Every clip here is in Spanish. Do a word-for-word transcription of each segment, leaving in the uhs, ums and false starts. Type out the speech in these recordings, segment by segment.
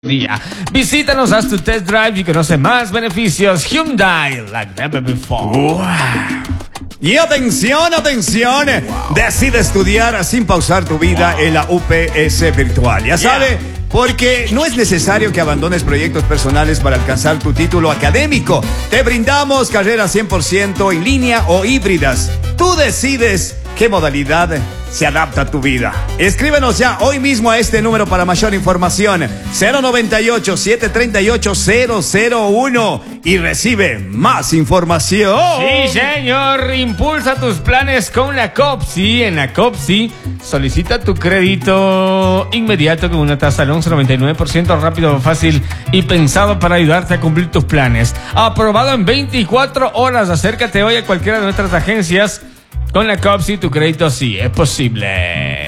Día. Visítanos, haz tu test drive y conoce más beneficios. Hyundai, like never before. Wow. Y atención, atención. Wow. Decide estudiar sin pausar tu vida wow. en la U P S virtual. Ya sabe, yeah. porque no es necesario que abandones proyectos personales para alcanzar tu título académico. Te brindamos carreras cien por ciento en línea o híbridas. Tú decides qué modalidad se adapta a tu vida. Escríbenos ya hoy mismo a este número para mayor información. cero noventa y ocho, siete treinta y ocho, cero cero uno y recibe más información. Sí, señor. Impulsa tus planes con la COPSI. En la COPSI solicita tu crédito inmediato con una tasa del once coma noventa y nueve por ciento, rápido, fácil y pensado para ayudarte a cumplir tus planes. Aprobado en veinticuatro horas. Acércate hoy a cualquiera de nuestras agencias. Con la COPSI tu crédito sí es posible.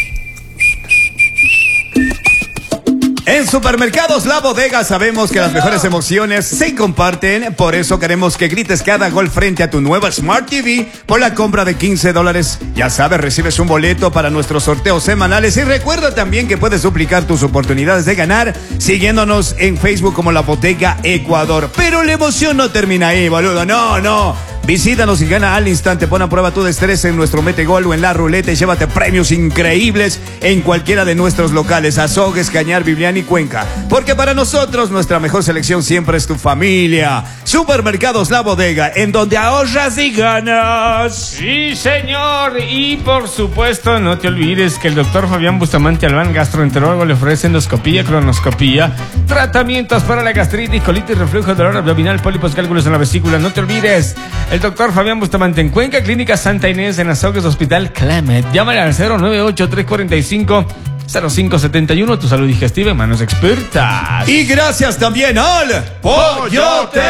En Supermercados La Bodega sabemos que las mejores emociones se comparten. Por eso queremos que grites cada gol frente a tu nueva Smart T V por la compra de quince dólares. Ya sabes, recibes un boleto para nuestros sorteos semanales. Y recuerda también que puedes duplicar tus oportunidades de ganar siguiéndonos en Facebook como La Bodega Ecuador. Pero la emoción no termina ahí, boludo. No, no. Visítanos y gana al instante. Pon a prueba tu destreza en nuestro Metegol o en la ruleta y llévate premios increíbles en cualquiera de nuestros locales. Azogues, Cañar, Biblián y Cuenca. Porque para nosotros nuestra mejor selección siempre es tu familia. Supermercados La Bodega, en donde ahorras y ganas. Sí, señor. Y por supuesto, no te olvides que el doctor Fabián Bustamante Albán, gastroenterólogo, le ofrece endoscopía, cronoscopía, tratamientos para la gastritis, colitis, reflujo, dolor abdominal, pólipos, cálculos en la vesícula. No te olvides. El doctor Fabián Bustamante en Cuenca, Clínica Santa Inés, en Azogues, Hospital Clemet. Llámale al cero nueve ocho, tres cuatro cinco, cero cinco siete uno. Tu salud digestiva en manos expertas. Y gracias también al Pollote,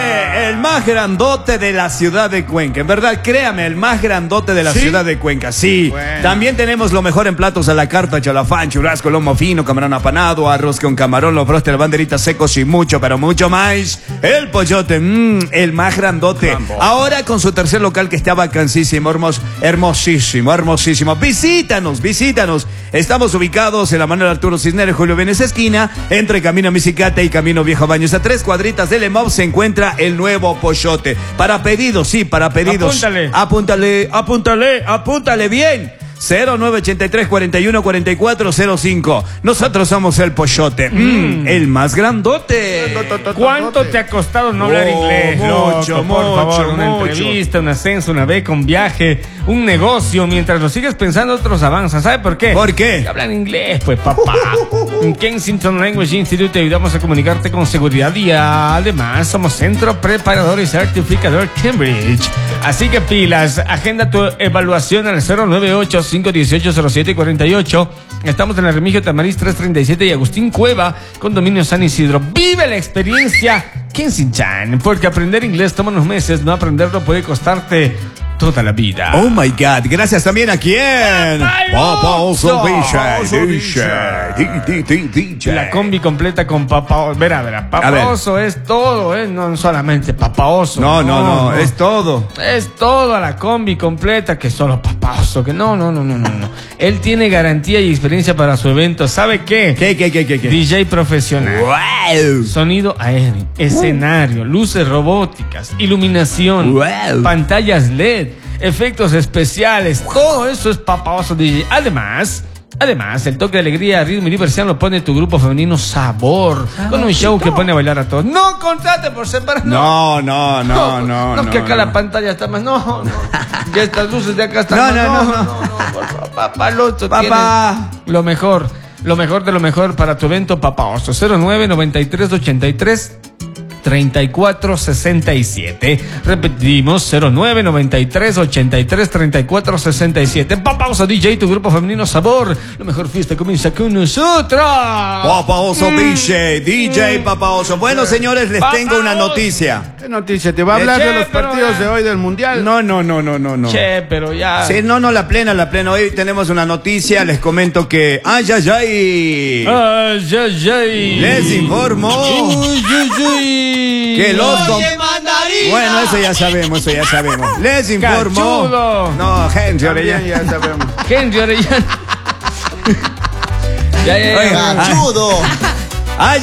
el más grandote de la ciudad de Cuenca. En verdad, créame, el más grandote de la ¿Sí? ciudad de Cuenca. Sí. Bueno. También tenemos lo mejor en platos a la carta: chalafán, churrasco, lomo fino, camarón apanado, arroz con camarón, los broster, banderitas secos y mucho, pero mucho más. El Pollote, mmm, el más grandote. Rambo. Ahora con su tercer local que está vacancísimo, hermos, hermosísimo, hermosísimo. Visítanos, visítanos. Estamos ubicados en la Manuel Arturo Cisneros, Julio Vélez esquina, entre Camino Misicata y Camino Viejo Baños. A tres cuadritas del EMOV se encuentra el nuevo Pollote. Para pedidos, sí, para pedidos. Apúntale. Apúntale, apúntale, apúntale bien. cero nueve ochenta y tres, cuarenta y uno, cuarenta y cuatro cero cinco. Nosotros somos el Pollote, mm. Mm, el más grandote. ¿Cuánto te ha costado no hablar oh, inglés? Mucho, loco, por mucho, favor, una mucho. entrevista, un ascenso, una beca, un viaje, un negocio. Mientras lo sigues pensando, otros avanzan. ¿Sabe por qué? ¿Por qué? Hablan inglés, pues, papá. En Kensington Language Institute te ayudamos a comunicarte con seguridad y además somos centro preparador y certificador Cambridge. Así que pilas, agenda tu evaluación al cero nueve ocho, cinco uno ocho, cero siete cuatro ocho. Estamos en la Remigio Tamariz trescientos treinta y siete y Agustín Cueva, condominio San Isidro. Vive la experiencia Kensington, porque aprender inglés toma unos meses, no aprenderlo puede costarte toda la vida. Oh my God, gracias también a quién. Papa Oso D J. La combi completa con Papa Oso. Verá, verá, Papa Oso es todo, ¿eh? No solamente Papa Oso. No, no, no, no, es todo. Es toda la combi completa que solo Papa Oso. Que no, no, no, no, no, no. Él tiene garantía y experiencia para su evento. ¿Sabe qué? ¿Qué, qué, qué, qué? qué? D J profesional. Wow. Sonido aéreo, escenario, luces robóticas, iluminación, wow. pantallas L E D. Efectos especiales, todo eso es Papa Oso D J. Además, además, el toque de alegría, ritmo y diversión lo pone tu grupo femenino Sabor, ah, con un show que pone a bailar a todos. No contrate por separado. No, no, no, no, no. No, no que acá no. La pantalla está más. No, no. Ya estas luces de acá están no, más. No, no, no, no, no, no, por favor, Papá Loto. Papá. Lo mejor, lo mejor de lo mejor para tu evento Papa Oso. cero nueve noventa y tres ochenta y tres treinta y cuatro sesenta y siete. Repetimos, cero nueve noventa y tres ochenta y tres treinta y cuatro sesenta y siete. Papa Oso D J, tu grupo femenino Sabor. La mejor fiesta comienza con nosotros. Papa Oso mm. D J, D J Papa Oso. Bueno, señores, les Papa tengo una noticia. ¿Qué noticia? ¿Te va a hablar che, de los partidos de hoy del Mundial? No, no, no, no, no, no. Che, pero ya. Sí, no, no, la plena, la plena. Hoy tenemos una noticia. Les comento que. ¡Ay, ay, ay! ¡Ay, ay, ay! Les informo. ¡Ay, ay, ay! Que los. Bueno, eso ya sabemos, eso ya sabemos. Les informo. Cachudo. No, Henry Orellana. Ya sabemos. Henry Orellana. ya, ya, ya. Cachudo. Ha